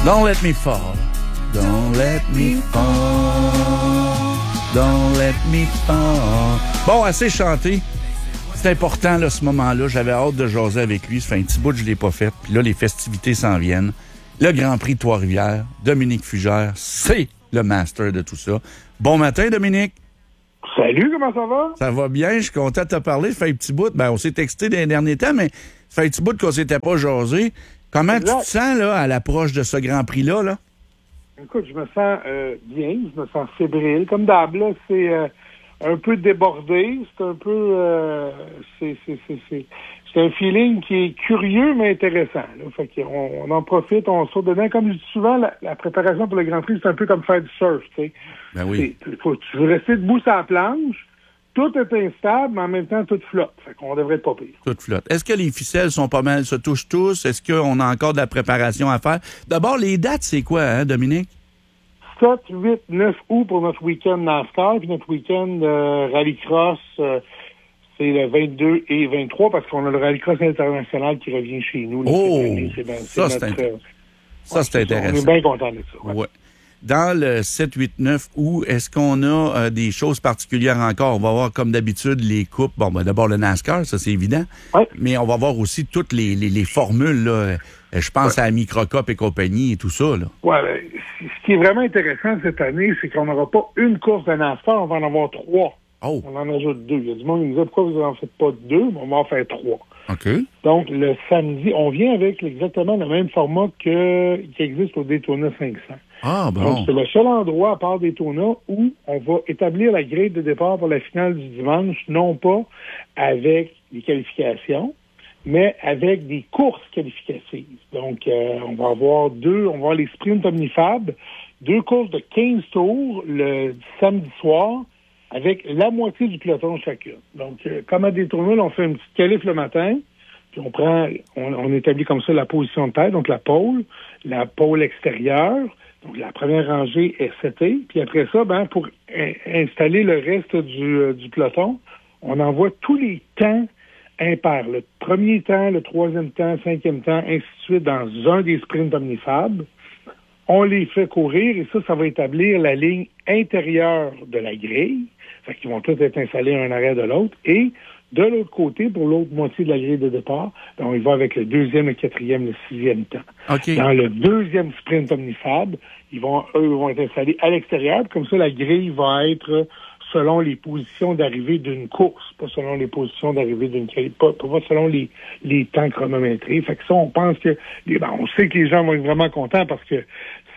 Don't let me fall. Don't let me fall. Don't let me fall. Bon, assez chanté. C'est important, là, ce moment-là. J'avais hâte de jaser avec lui. Ça fait un petit bout que je ne l'ai pas fait. Puis là, les festivités s'en viennent. Le Grand Prix de Trois-Rivières. Dominique Fugère, c'est le master de tout ça. Bon matin, Dominique. Salut, comment ça va? Ça va bien, je suis content de te parler. Ça fait un petit bout. Ben, on s'est texté dans les derniers temps, mais ça fait un petit bout qu'on s'était pas jasé. Comment tu te sens là, à l'approche de ce Grand Prix-là? Là? Écoute, je me sens bien, je me sens fébrile. Comme d'hab, là, c'est un peu débordé. C'est un peu... c'est un feeling qui est curieux, mais intéressant. Là. Fait qu'on en profite, on saute dedans. Comme je dis souvent, la préparation pour le Grand Prix, c'est un peu comme faire du surf. Tu sais. Ben oui. Tu veux rester debout sur la planche. Tout est instable, mais en même temps, tout flotte. Fait qu'on devrait être pas pire. Tout flotte. Est-ce que les ficelles sont pas mal, se touchent tous? Est-ce qu'on a encore de la préparation à faire? D'abord, les dates, c'est quoi, hein, Dominique? 7, 8, 9 août pour notre week-end NASCAR, puis notre week-end Rallycross, c'est le 22 et 23, parce qu'on a le Rallycross international qui revient chez nous. Là, ça, c'est intéressant. On est bien contents de ça. Ouais. Dans le 7, 8, 9 août, est-ce qu'on a des choses particulières encore? On va voir, comme d'habitude, les coupes. Bon, ben, d'abord, le NASCAR, ça, c'est évident. Ouais. Mais on va voir aussi toutes les formules, là. Je pense à la Microcup et compagnie et tout ça, là. Ouais, ben, ce qui est vraiment intéressant cette année, c'est qu'on n'aura pas une course de NASCAR, on va en avoir 3. Oh. On en ajoute 2. Il y a du monde qui nous dit pourquoi vous n'en faites pas 2, mais on va en faire 3. OK. Donc, le samedi, on vient avec exactement le même format qui existe au Daytona 500. Ah, bon. Donc, c'est le seul endroit, à part Daytona, où on va établir la grille de départ pour la finale du dimanche, non pas avec les qualifications, mais avec des courses qualificatives. Donc, on va avoir les sprints omnifab, 2 courses de 15 tours le samedi soir, avec la moitié du peloton chacune. Donc, comme à Daytona, on fait une petite qualif le matin, puis on établit comme ça la position de tête, donc la pole extérieure. Donc, la première rangée est setée. Puis après ça, pour installer le reste du peloton, on envoie tous les temps impairs. Le premier temps, le troisième temps, le cinquième temps, ainsi de suite, dans un des sprints omnifab. On les fait courir et ça va établir la ligne intérieure de la grille. Fait qu'ils vont tous être installés un arrêt de l'autre. Et de l'autre côté, pour l'autre moitié de la grille de départ, on y va avec le 2e, le 4e, le 6e temps. Okay. Dans le 2e sprint omnifab, eux vont être installés à l'extérieur. Comme ça, la grille va être selon les positions d'arrivée d'une course, pas selon les positions d'arrivée d'une qualif, pas selon les temps chronométrés. Fait que ça, on pense que on sait que les gens vont être vraiment contents parce que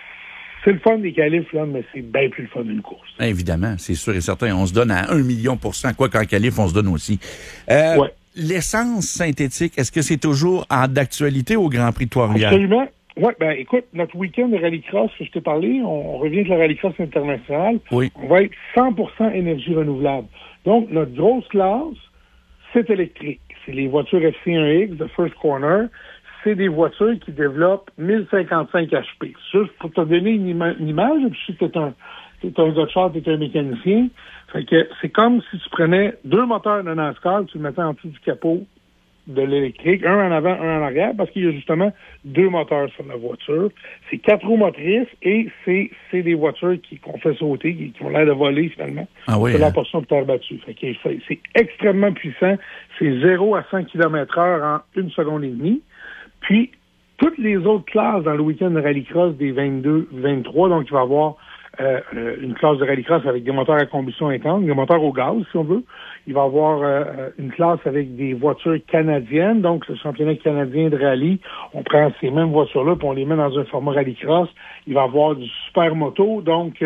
c'est le fun des qualifs, là, mais c'est bien plus le fun d'une course. Évidemment, c'est sûr et certain. On se donne à 1 million %. Quoi qu'en qualif, on se donne aussi. Ouais. L'essence synthétique, est-ce que c'est toujours d'actualité au Grand Prix de Trois-Rivières? Absolument. Oui, écoute, notre week-end de rallycross, je t'ai parlé, on revient de la rallycross internationale. Oui. On va être 100% énergie renouvelable. Donc, notre grosse classe, c'est électrique. C'est les voitures FC1X de First Corner. C'est des voitures qui développent 1055 HP. Juste pour te donner une image, je sais que t'es un gars de char, t'es un mécanicien. Fait que c'est comme si tu prenais 2 moteurs de NASCAR, tu le mettais en dessous du capot de l'électrique, un en avant, un en arrière, parce qu'il y a justement 2 moteurs sur la voiture. C'est 4 roues motrices et c'est des voitures qu'on fait sauter, qui ont l'air de voler finalement. Ah oui, c'est la portion de terre battue. Fait que c'est extrêmement puissant. C'est 0 à 100 km/h en 1 seconde et demie. Puis, toutes les autres classes dans le week-end de rallycross des 22-23, donc il va y avoir une classe de rallycross avec des moteurs à combustion interne, des moteurs au gaz, si on veut. Il va y avoir une classe avec des voitures canadiennes, donc le championnat canadien de rallye. On prend ces mêmes voitures-là puis on les met dans un format rallycross. Il va y avoir du super moto, donc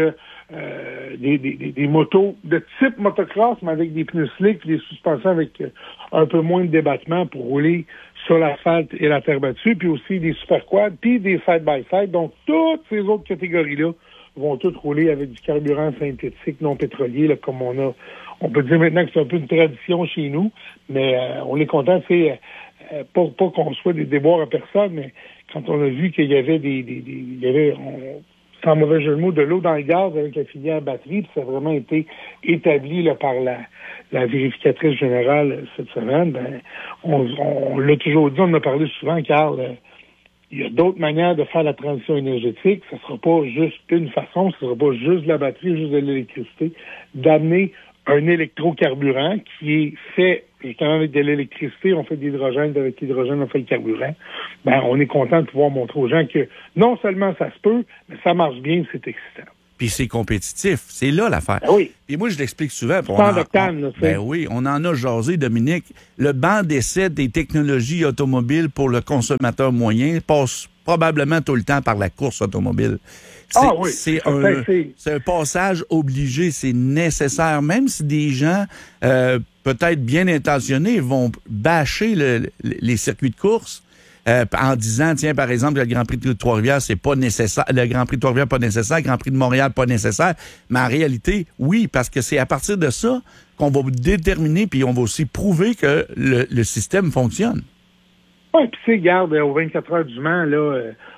des motos de type motocross, mais avec des pneus slick et des suspensions avec un peu moins de débattement pour rouler sur l'asphalte et la terre battue, puis aussi des super quads, puis des side-by-side. Donc, toutes ces autres catégories-là vont toutes rouler avec du carburant synthétique non pétrolier, là, comme on peut dire maintenant que c'est un peu une tradition chez nous, mais on est content, c'est pas qu'on soit des déboires à personne, mais quand on a vu qu'il y avait sans mauvais jeu de mots, de l'eau dans le gaz avec la filière batterie, puis ça a vraiment été établi là, par la vérificatrice générale cette semaine, on l'a toujours dit, on en a parlé souvent, Carl, il y a d'autres manières de faire la transition énergétique. Ce ne sera pas juste une façon, ce ne sera pas juste de la batterie, juste de l'électricité, d'amener un électrocarburant qui est fait justement avec de l'électricité, on fait de l'hydrogène, avec l'hydrogène, on fait le carburant. Ben, on est content de pouvoir montrer aux gens que non seulement ça se peut, mais ça marche bien, c'est excitant. Puis c'est compétitif. C'est là l'affaire. Ben oui. Et moi, je l'explique souvent. Ben oui, on en a jasé, Dominique. Le banc d'essai des technologies automobiles pour le consommateur moyen passe probablement tout le temps par la course automobile. C'est un passage obligé, c'est nécessaire. Même si des gens, peut-être bien intentionnés, vont bâcher les circuits de course, en disant, tiens, par exemple, le Grand Prix de Trois-Rivières, c'est pas nécessaire. Le Grand Prix de Trois-Rivières, pas nécessaire. Le Grand Prix de Montréal, pas nécessaire. Mais en réalité, oui, parce que c'est à partir de ça qu'on va déterminer, puis on va aussi prouver que le système fonctionne. Oui, puis tu sais, regarde, aux 24 heures du Mans, là,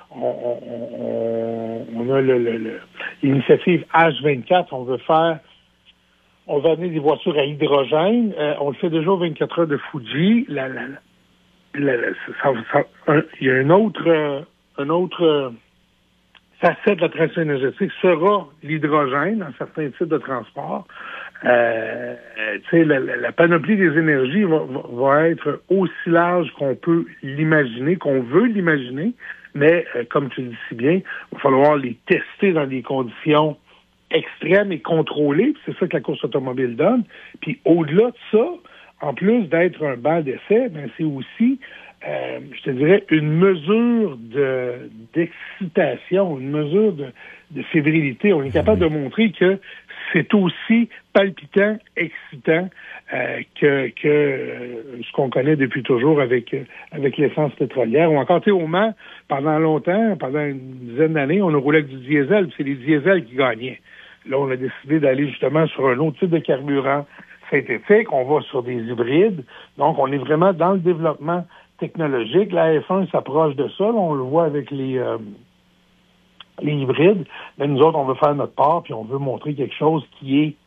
on a l'initiative H24. On veut amener des voitures à hydrogène. On le fait déjà aux 24 heures de Fuji. Il y a un autre facette de la transition énergétique sera l'hydrogène dans certains types de transport. La panoplie des énergies va être aussi large qu'on peut l'imaginer, qu'on veut l'imaginer, mais comme tu le dis si bien, il va falloir les tester dans des conditions extrêmes et contrôlées. C'est ça que la course automobile donne. Puis au-delà de ça, en plus d'être un banc d'essai, ben c'est aussi, je te dirais, une mesure d'excitation, une mesure de fébrilité. On est capable de montrer que c'est aussi palpitant, excitant que ce qu'on connaît depuis toujours avec l'essence pétrolière. Ou encore, tu sais, au Mans, pendant une dizaine d'années, on a roulé avec du diesel, puis c'est les diesels qui gagnaient. Là, on a décidé d'aller justement sur un autre type de carburant synthétique. On va sur des hybrides. Donc, on est vraiment dans le développement technologique. La F1 s'approche de ça. Là, on le voit avec les hybrides. Mais nous autres, on veut faire notre part, puis on veut montrer quelque chose qui est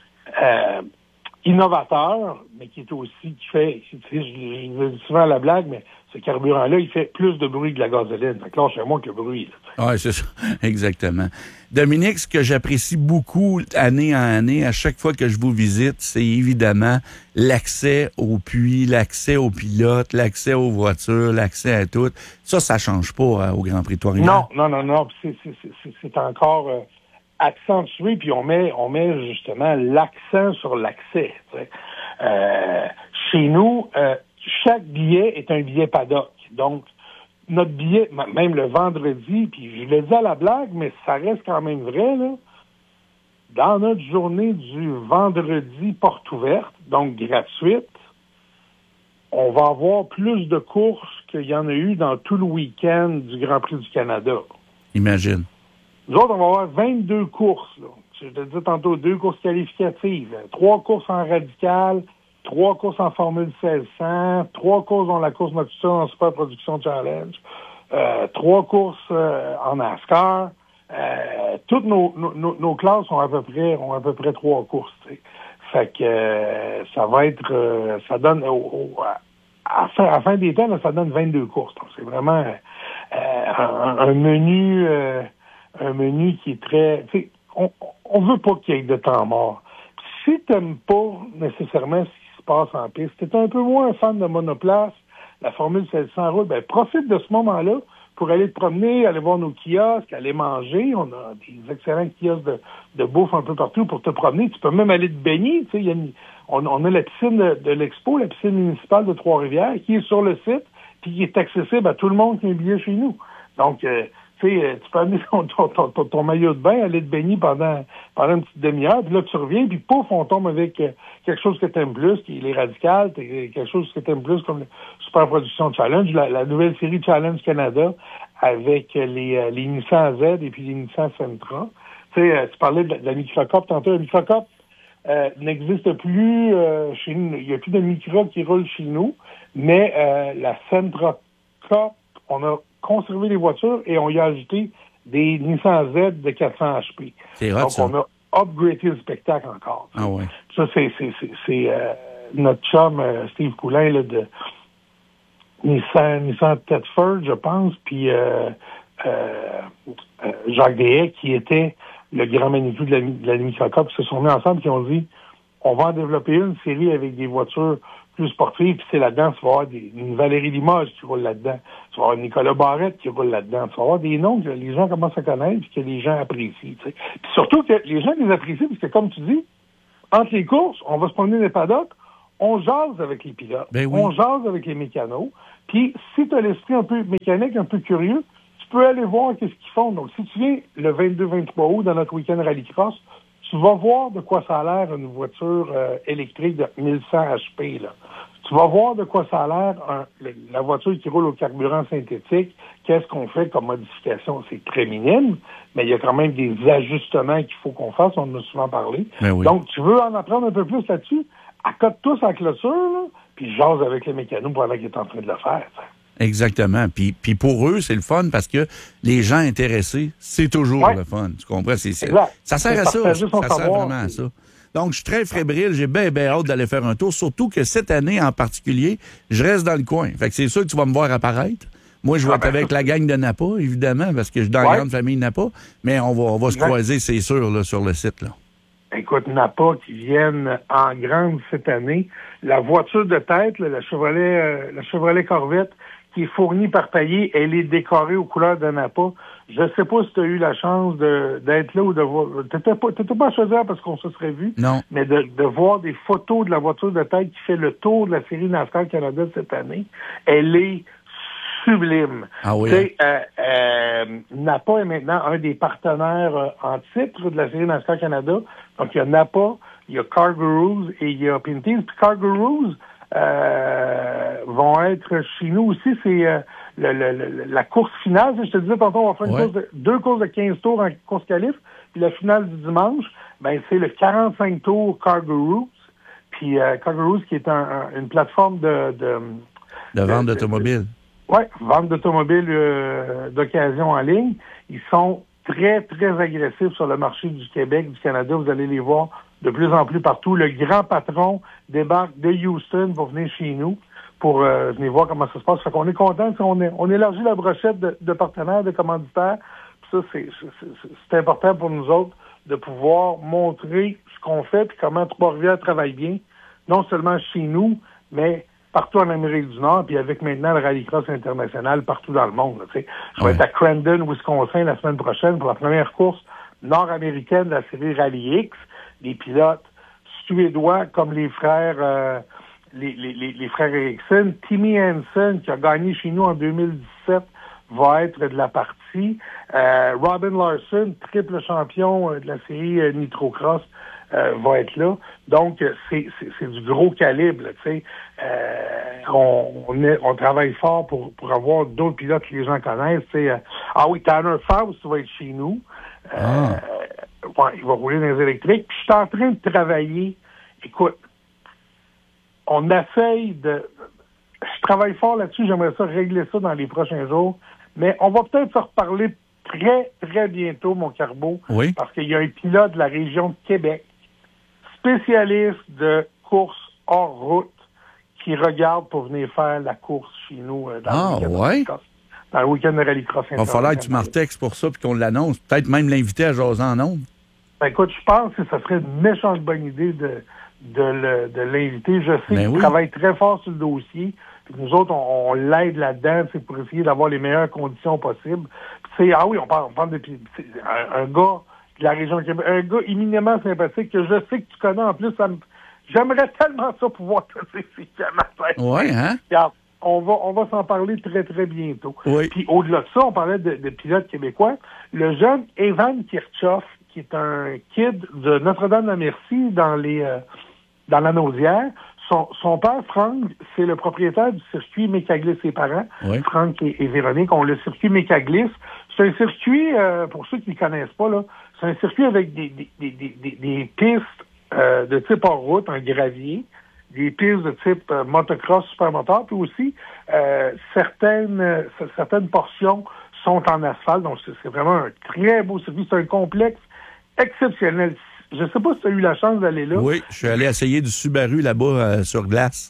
innovateur, mais qui est aussi, qui fait, je le dis souvent à la blague, mais ce carburant-là, il fait plus de bruit que la gasoline. Fait que là, c'est moins que le bruit. Oui, c'est ça. Exactement. Dominique, ce que j'apprécie beaucoup année en année, à chaque fois que je vous visite, c'est évidemment l'accès aux puits, l'accès aux pilotes, l'accès aux voitures, l'accès à tout. Ça change pas au Grand Prix de Trois-Rivières. Non. C'est encore accentué, puis on met justement l'accent sur l'accès. Chez nous, chaque billet est un billet paddock. Donc, notre billet, même le vendredi, puis je le dis à la blague, mais ça reste quand même vrai, là. Dans notre journée du vendredi porte ouverte, donc gratuite, on va avoir plus de courses qu'il y en a eu dans tout le week-end du Grand Prix du Canada. Imagine. Nous autres, on va avoir 22 courses, là. Je te dis tantôt, 2 courses qualificatives, 3 courses en radical, 3 courses en Formule 1600, 3 courses dans la course nocturne en Super Production Challenge, 3 courses en NASCAR. Toutes nos classes ont à peu près 3 courses. T'sais. Fait que ça va être, ça donne à la fin des temps, là, ça donne 22 courses. Donc, c'est vraiment un menu qui est très. On veut pas qu'il y ait de temps mort. Puis, si t'aimes pas nécessairement passe en piste. Si t'es un peu moins fan de monoplace, la Formule 1600 route, ben profite de ce moment-là pour aller te promener, aller voir nos kiosques, aller manger. On a des excellents kiosques de bouffe un peu partout pour te promener. Tu peux même aller te baigner. Tu sais, on a la piscine de l'Expo, la piscine municipale de Trois-Rivières, qui est sur le site, puis qui est accessible à tout le monde qui a un billet chez nous. Donc, tu peux amener ton maillot de bain, aller te baigner pendant une petite demi-heure, puis là, tu reviens, puis pouf, on tombe avec quelque chose que tu aimes plus, qui est les radicales, quelque chose que tu aimes plus, comme le Super Production Challenge, la nouvelle série Challenge Canada, avec les Nissan Z et puis les Nissan Sentra. Tu sais, tu parlais de la Microcop tantôt. La Microcop n'existe plus chez nous. Il n'y a plus de Micro qui roule chez nous, mais la Sentra Cup, on a conservé les voitures et on y a ajouté des Nissan Z de 400 HP. C'est hot, donc, ça. on a upgradé le spectacle encore. Ah ouais. Ça, c'est notre chum Steve Poulain là, Nissan Thetford, je pense, puis Jacques Dehaye, qui était le grand Manitou de la Microcup, se sont mis ensemble et qui ont dit on va en développer une série avec des voitures plus sportives, puis c'est là-dedans, tu vas avoir une Valérie Limoges qui roule là-dedans, tu vas avoir Nicolas Barrette qui roule là-dedans, tu vas avoir des noms que les gens commencent à connaître et que les gens apprécient. Puis surtout que les gens les apprécient, parce que comme tu dis, entre les courses, on va se promener dans les paddocks, on jase avec les pilotes, on jase avec les mécanos, puis si tu as l'esprit un peu mécanique, un peu curieux, tu peux aller voir qu'est-ce qu'ils font. Donc, si tu viens le 22-23 août dans notre week-end rallycross, tu vas voir de quoi ça a l'air une voiture électrique de 1100 HP. Là. Tu vas voir de quoi ça a l'air la voiture qui roule au carburant synthétique. Qu'est-ce qu'on fait comme modification? C'est très minime, mais il y a quand même des ajustements qu'il faut qu'on fasse. On en a souvent parlé. Oui. Donc, tu veux en apprendre un peu plus là-dessus? Accote-toi sa clôture, là, puis jase avec les mécanos pendant qu'ils est en train de le faire. Ça. Exactement. Puis pour eux, c'est le fun parce que les gens intéressés, c'est toujours le fun. Tu comprends? Ça sert à ça. Ça sert vraiment à ça. Donc, je suis très fébrile. J'ai bien hâte d'aller faire un tour. Surtout que cette année en particulier, je reste dans le coin. Fait que c'est sûr que tu vas me voir apparaître. Moi, je vais être avec la gang de Napa, évidemment, parce que je suis dans la grande famille Napa. Mais on va se croiser, c'est sûr, là, sur le site, là. Écoute, Napa qui viennent en grande cette année. La voiture de tête, là, la Chevrolet Corvette, qui est fournie par Payet, elle est décorée aux couleurs de Napa. Je sais pas si tu as eu la chance d'être là ou de voir. T'étais pas à choisir parce qu'on se serait vu. Non. Mais de voir des photos de la voiture de tête qui fait le tour de la série NASCAR Canada cette année, elle est sublime. Ah oui. Napa est maintenant un des partenaires en titre de la série NASCAR Canada. Donc, il y a Napa, il y a Cargurus et il y a Pinty's. Puis Cargurus vont être chez nous aussi. C'est la course finale. Je te disais tantôt, on va faire deux courses de 15 tours en course qualif. Puis la finale du dimanche, ben c'est le 45 tours Cargurus. Puis Cargurus qui est une plateforme de vente d'automobiles. Oui, vente d'automobiles d'occasion en ligne. Ils sont très, très agressifs sur le marché du Québec, du Canada. Vous allez les voir de plus en plus partout. Le grand patron débarque de Houston pour venir chez nous, pour venir voir comment ça se passe. Fait qu'on est content. On élargit la brochette de partenaires, de commanditaires. Puis ça, c'est important pour nous autres de pouvoir montrer ce qu'on fait et comment Trois-Rivières travaille bien, non seulement chez nous, mais partout en Amérique du Nord, puis avec maintenant le rallycross international partout dans le monde. Là, je vais être à Crandon, Wisconsin, la semaine prochaine pour la première course nord-américaine de la série Rally X. Les pilotes suédois comme les frères les frères Ericsson. Timmy Hansen, qui a gagné chez nous en 2017, va être de la partie. Robin Larson, triple champion de la série Nitro Cross, va être là. Donc, c'est du gros calibre, tu sais. On travaille fort pour avoir d'autres pilotes que les gens connaissent. Tanner Faust va être chez nous. Il va rouler dans les électriques. Puis, je suis en train de travailler. Écoute, on essaye de... Je travaille fort là-dessus. J'aimerais ça régler ça dans les prochains jours. Mais on va peut-être se reparler très, très bientôt, mon Carbo. Oui. Parce qu'il y a un pilote de la région de Québec, spécialiste de course hors route, qui regarde pour venir faire la course chez nous dans le week-end de rallycross. Il va falloir que tu m'artextes pour ça puis qu'on l'annonce. Peut-être même l'inviter à jaser en ondes. Ben, écoute, je pense que ça serait une méchante bonne idée de l'inviter. Je sais qu'il travaille très fort sur le dossier. Puis nous autres, on l'aide là-dedans pour essayer d'avoir les meilleures conditions possibles. Puis, on parle de un gars de la région de Québec, un gars éminemment sympathique que je sais que tu connais en plus. J'aimerais tellement ça pouvoir te dire c'est matin. Oui, hein? Regarde, on va s'en parler très, très bientôt. Oui. Puis au-delà de ça, on parlait de pilotes québécois. Le jeune Evan Kirchhoff, qui est un kid de Notre-Dame-la-Merci dans la Naudière. Son père, Franck, c'est le propriétaire du circuit Mécaglis, ses parents. Oui. Franck et Véronique ont le circuit Mécaglis. C'est un circuit, pour ceux qui ne connaissent pas, là, c'est un circuit avec des pistes de type hors route, en gravier, des pistes de type motocross, supermoteur, puis aussi certaines portions sont en asphalte. Donc, c'est vraiment un très beau circuit. C'est un complexe exceptionnel. Je ne sais pas si tu as eu la chance d'aller là. Oui, je suis allé essayer du Subaru là-bas sur glace.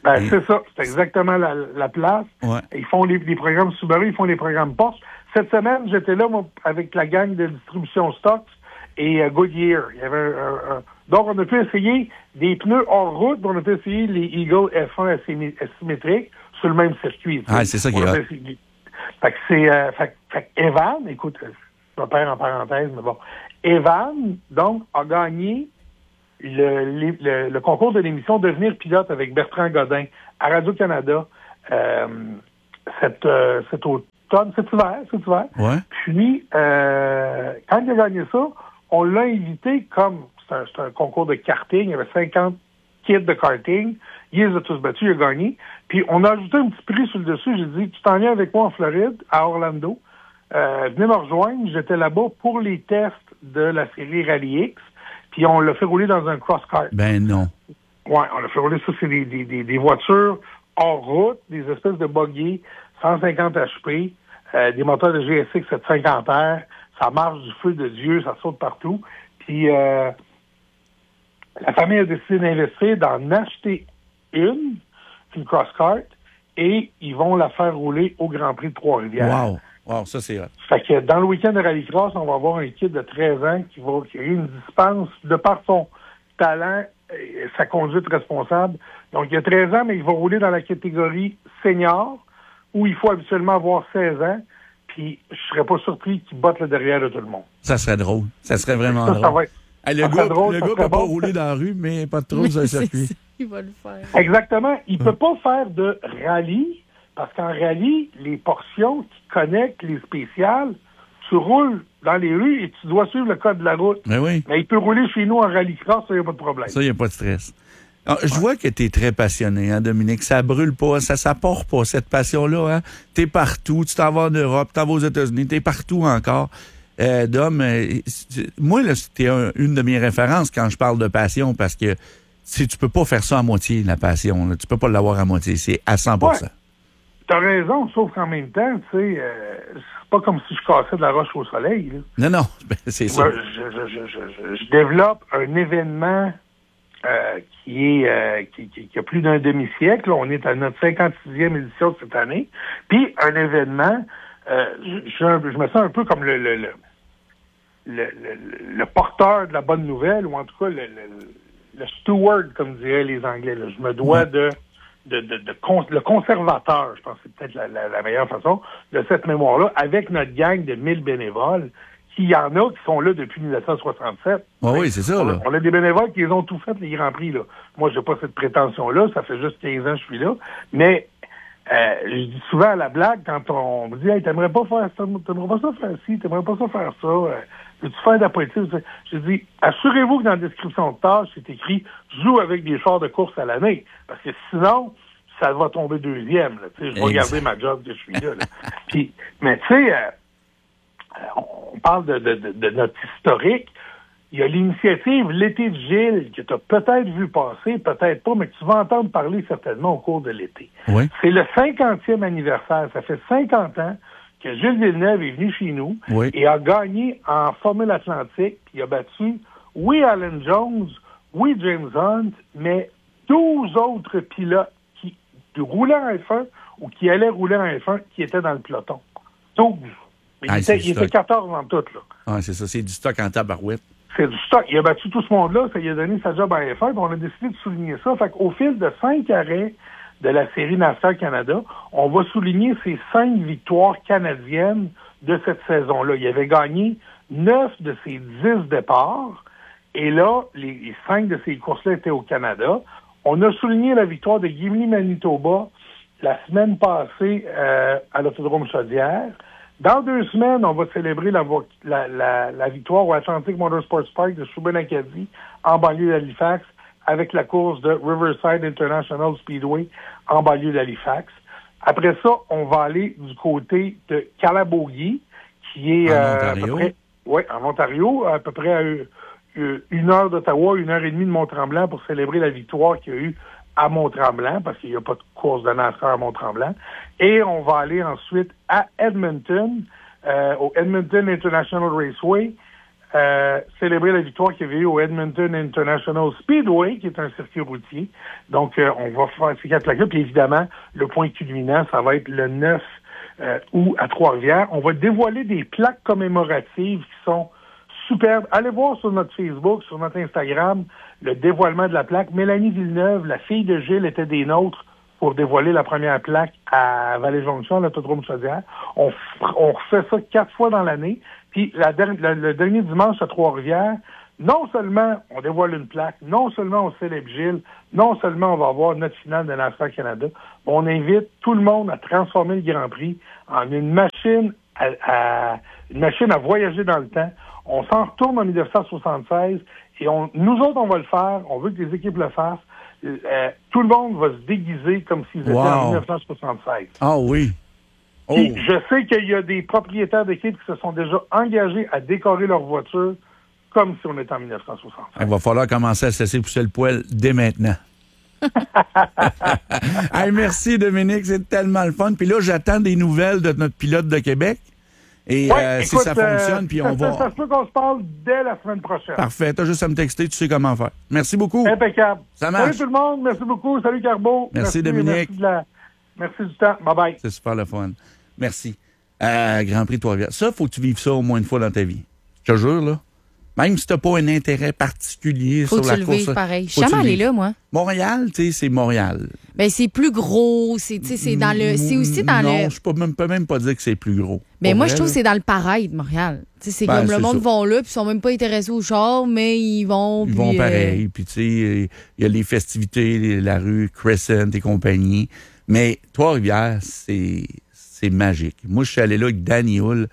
Ben, c'est ça. C'est exactement la place. Ouais. Ils font les programmes Subaru, ils font les programmes Porsche. Cette semaine, j'étais là, moi, avec la gang de distribution Stocks et Goodyear. Il y avait Donc, on a pu essayer des pneus hors route, on a pu essayer les Eagle F1 asymétriques sur le même circuit. Ah, c'est ça qui est hot. Fait que c'est... fait que Evan, écoute, je me perds en parenthèse, mais bon. Evan, donc, a gagné le concours de l'émission Devenir pilote avec Bertrand Godin à Radio-Canada cet hiver. Ouais. Puis, quand il a gagné ça, on l'a invité comme... C'est un concours de karting. Il y avait 50 kits de karting. Il les a tous battus. Il a gagné. Puis, on a ajouté un petit prix sur le dessus. J'ai dit, tu t'en viens avec moi en Floride, à Orlando. Venez me rejoindre. J'étais là-bas pour les tests de la série Rally X. Puis, on l'a fait rouler dans un cross-kart. Ben non. Ouais, on l'a fait rouler. Ça, c'est des voitures hors route, des espèces de buggy, 150 HP, des moteurs de GSX 750 R. Ça marche du feu de Dieu. Ça saute partout. Puis, la famille a décidé d'investir, d'en acheter une cross-kart, et ils vont la faire rouler au Grand Prix de Trois-Rivières. Wow, ça c'est hot. Fait que dans le week-end de rallycross, on va avoir un kid de 13 ans qui a eu une dispense de par son talent et sa conduite responsable. Donc, il a 13 ans, mais il va rouler dans la catégorie senior, où il faut habituellement avoir 16 ans, puis je serais pas surpris qu'il botte le derrière de tout le monde. Ça serait drôle. Ça serait vraiment drôle. Ça va être... Le gars peut pas rouler dans la rue, mais pas de trouble sur un circuit. Il va le faire. Exactement. Il peut pas faire de rallye, parce qu'en rallye, les portions qui connectent les spéciales, tu roules dans les rues et tu dois suivre le code de la route. Mais oui. Mais il peut rouler chez nous en rallycross, ça, il n'y a pas de problème. Ça, il n'y a pas de stress. Alors, je vois que tu es très passionné, hein, Dominique. Ça brûle pas, ça part pas, cette passion-là. Hein? Tu es partout, tu t'en vas en Europe, tu t'en vas aux États-Unis, tu es partout encore. Dom, moi, là, c'était une de mes références quand je parle de passion, parce que tu peux pas faire ça à moitié, la passion. Là. Tu peux pas l'avoir à moitié, c'est à 100%. Ouais. T'as raison, sauf qu'en même temps, tu sais, c'est pas comme si je cassais de la roche au soleil. Là. Non, c'est ça. Je développe un événement qui a plus d'un demi-siècle. On est à notre 56e édition de cette année. Puis un événement, je me sens un peu comme le porteur de la bonne nouvelle, ou en tout cas le steward, comme diraient les Anglais. Là. Je me dois le conservateur, je pense que c'est peut-être la meilleure façon, de cette mémoire-là, avec notre gang de 1000 bénévoles, qu'il y en a qui sont là depuis 1967. Oui, c'est ça. Là. On a des bénévoles qui les ont tout fait, les Grands Prix. Là. Moi, j'ai pas cette prétention-là, ça fait juste 15 ans que je suis là, mais je dis souvent à la blague, quand on me dit « Hey, t'aimerais pas faire ça, t'aimerais pas ça faire ci, t'aimerais pas ça faire ça, veux-tu faire de la politique? » Je dis « Assurez-vous que dans la description de tâche, c'est écrit « Joue avec des chars de course à l'année. » Parce que sinon, ça va tomber deuxième. Là. Je vais garder ma job que je suis là. Puis, mais tu sais, on parle de notre historique. Il y a l'initiative L'été de Gilles, que tu as peut-être vu passer, peut-être pas, mais que tu vas entendre parler certainement au cours de l'été. Oui. C'est le 50e anniversaire. Ça fait 50 ans que Gilles Villeneuve est venu chez nous et a gagné en Formule Atlantique, puis il a battu, oui, Alan Jones, oui, James Hunt, mais 12 autres pilotes qui roulaient en F1 ou qui allaient rouler en F1 qui étaient dans le peloton. 12. Mais il était 14 en tout, là. Ah, c'est ça, c'est du stock en tabarouette. C'est du stock. Il a battu tout ce monde-là, ça lui a donné sa job à F1, puis on a décidé de souligner ça. Fait qu'au fil de 5 arrêts de la série NASCAR Canada, on va souligner ces 5 victoires canadiennes de cette saison-là. Il avait gagné 9 de ses 10 départs, et là, les 5 de ces courses-là étaient au Canada. On a souligné la victoire de Gimli, Manitoba, la semaine passée à l'Autodrome Chaudière. Dans 2 semaines, on va célébrer la victoire au Atlantic Motorsports Park de Shubin-Acadie en banlieue d'Halifax avec la course de Riverside International Speedway en banlieue d'Halifax. Après ça, on va aller du côté de Calabogie, qui est en Ontario, à peu près à 1 heure d'Ottawa, 1 heure et demie de Mont-Tremblant pour célébrer la victoire qu'il y a eu à Mont-Tremblant, parce qu'il n'y a pas de course de NASCAR à Mont-Tremblant. Et on va aller ensuite à Edmonton, au Edmonton International Raceway, célébrer la victoire qu'il y avait eu au Edmonton International Speedway, qui est un circuit routier. Donc, on va faire ces 4 plaques-là. Puis évidemment, le point culminant, ça va être le 9 août à Trois-Rivières. On va dévoiler des plaques commémoratives qui sont superbes. Allez voir sur notre Facebook, sur notre Instagram, le dévoilement de la plaque. Mélanie Villeneuve, la fille de Gilles, était des nôtres pour dévoiler la première plaque à Vallée-Jonction, l'autodrome Chaudière. On refait ça 4 fois dans l'année. Puis le dernier dimanche à Trois-Rivières, non seulement on dévoile une plaque, non seulement on célèbre Gilles, non seulement on va avoir notre finale de NASCAR Canada, on invite tout le monde à transformer le Grand Prix en une machine à voyager dans le temps. On s'en retourne en 1976 et nous autres, on va le faire. On veut que les équipes le fassent. Tout le monde va se déguiser comme s'ils étaient en 1976. Ah oui. Oh. Puis, je sais qu'il y a des propriétaires d'équipes qui se sont déjà engagés à décorer leur voiture comme si on était en 1965. Il va falloir commencer à se laisser pousser le poil dès maintenant. Hey, merci, Dominique. C'est tellement le fun. Puis là, j'attends des nouvelles de notre pilote de Québec. Et si ça fonctionne, puis on va... Ça se peut qu'on se parle dès la semaine prochaine. Parfait. T'as juste à me texter, tu sais comment faire. Merci beaucoup. Impeccable. Ça marche. Salut tout le monde. Merci beaucoup. Salut, Carbo. Merci Dominique. Merci du temps. Bye-bye. C'est super le fun. Merci. Grand Prix de Trois-Rivières. Ça, faut que tu vives ça au moins une fois dans ta vie. Je te jure, là. Même si t'as pas un intérêt particulier sur la course. Faut que tu le vives pareil. Je suis jamais allé là, moi. Montréal, tu sais, c'est Montréal. Ben, c'est plus gros. C'est dans le... C'est aussi dans le... Non, je peux même pas dire que c'est plus gros. Mais moi, je trouve que c'est dans le pareil de Montréal. T'sais, c'est comme le monde vont là, puis ils sont même pas intéressés au char, mais ils vont... Ils vont pareil. Puis, tu sais, il y a les festivités, la rue Crescent et compagnie. Mais Trois-Rivières, c'est magique. Moi, je suis allé là avec Danny Hull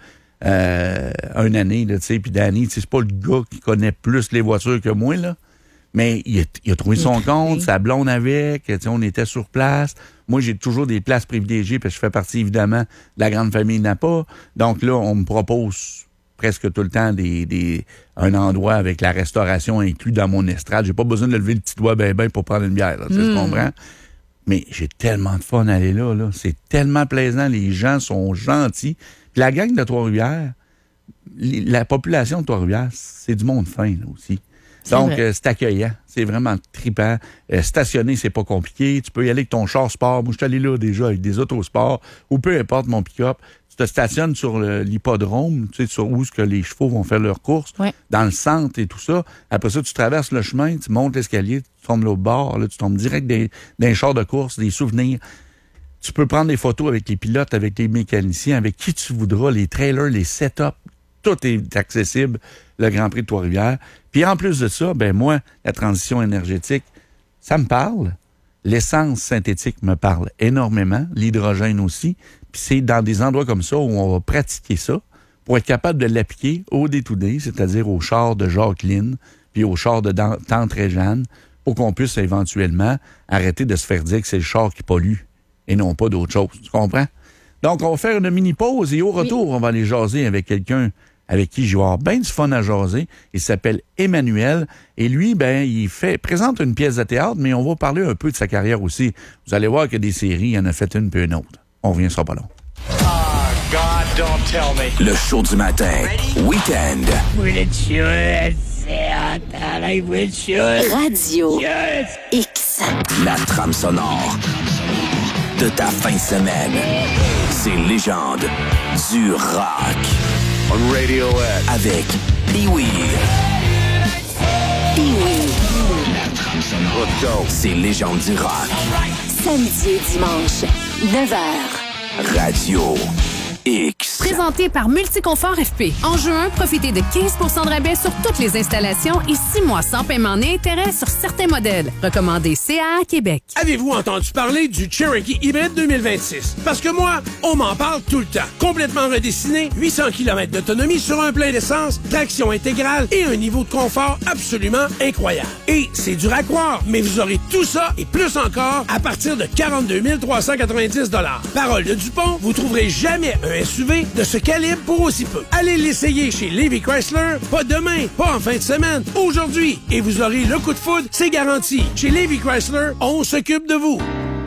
une année, tu sais, puis Danny, c'est pas le gars qui connaît plus les voitures que moi, là, mais il a trouvé son compte, sa blonde avec, tu sais, on était sur place. Moi, j'ai toujours des places privilégiées parce que je fais partie, évidemment, de la grande famille Napa. Donc là, on me propose presque tout le temps un endroit avec la restauration inclus dans mon estrade. J'ai pas besoin de lever le petit doigt ben pour prendre une bière, là, tu comprends? Mais j'ai tellement de fun à aller là. C'est tellement plaisant. Les gens sont gentils. Puis la gang de Trois-Rivières, la population de Trois-Rivières, c'est du monde fin là, aussi. Donc, c'est accueillant. C'est vraiment trippant. Stationner, c'est pas compliqué. Tu peux y aller avec ton char sport. Moi, je suis allé là déjà avec des autosports ou peu importe mon pick-up. Tu te stationnes sur l'hippodrome, tu sais, sur où que les chevaux vont faire leurs courses, dans le centre et tout ça. Après ça, tu traverses le chemin, tu montes l'escalier, tu tombes l'autre bord, là, tu tombes direct d'un char de course, des souvenirs. Tu peux prendre des photos avec les pilotes, avec les mécaniciens, avec qui tu voudras, les trailers, les setups. Tout est accessible, le Grand Prix de Trois-Rivières. Puis en plus de ça, ben moi, la transition énergétique, ça me parle. L'essence synthétique me parle énormément, l'hydrogène aussi. Puis c'est dans des endroits comme ça où on va pratiquer ça pour être capable de l'appliquer au day-to-day, c'est-à-dire au char de Jacqueline, puis au char de Tante Réjeanne, pour qu'on puisse éventuellement arrêter de se faire dire que c'est le char qui pollue et non pas d'autre chose. Tu comprends? Donc, on va faire une mini-pause et au retour, on va aller jaser avec quelqu'un avec qui je vais avoir bien du fun à jaser. Il s'appelle Emmanuel. Et lui, ben, présente une pièce de théâtre, mais on va parler un peu de sa carrière aussi. Vous allez voir que des séries, il en a fait une puis une autre. On revient, ce sera pas long. God, don't tell me. Le show du matin. Week-end. Radio X. La trame sonore de ta fin de semaine. C'est Légende du rock. On Radio X. Avec Pee-Wee. Let's go. C'est Légende du rock. Samedi et dimanche, 9h. Radio X. Présenté par Multiconfort FP. En juin, profitez de 15 % de rabais sur toutes les installations et 6 mois sans paiement ni intérêt sur certains modèles. Recommandé CA Québec. Avez-vous entendu parler du Cherokee Hybrid 2026? Parce que moi, on m'en parle tout le temps. Complètement redessiné, 800 km d'autonomie sur un plein d'essence, traction intégrale et un niveau de confort absolument incroyable. Et c'est dur à croire, mais vous aurez tout ça et plus encore à partir de 42 390 $. Parole de Dupont, vous trouverez jamais un SUV de ce calibre pour aussi peu. Allez l'essayer chez Lévy Chrysler, pas demain, pas en fin de semaine, aujourd'hui. Et vous aurez le coup de foudre, c'est garanti. Chez Lévy Chrysler, on s'occupe de vous.